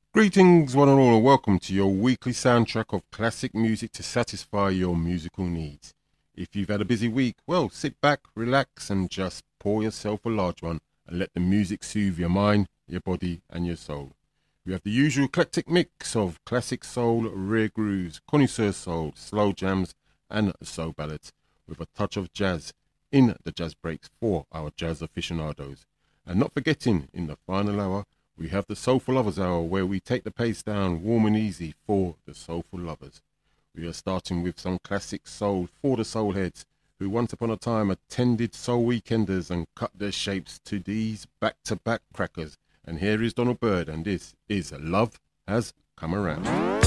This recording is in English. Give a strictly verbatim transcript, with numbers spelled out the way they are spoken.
Greetings, one and all, and welcome to your weekly soundtrack of classic music to satisfy your musical needs. If you've had a busy week, well, sit back, relax, and just pour yourself a large one and let the music soothe your mind, your body, and your soul. We have the usual eclectic mix of classic soul, rare grooves, connoisseur soul, slow jams, and soul ballads, with a touch of jazz in the jazz breaks for our jazz aficionados. And not forgetting, in the final hour, we have the Soulful Lovers Hour, where we take the pace down warm and easy for the soulful lovers. We are starting with some classic soul for the soul heads, who once upon a time attended soul weekenders and cut their shapes to these back-to-back crackers. And here is Donald Byrd, and this is Love Has Come Around.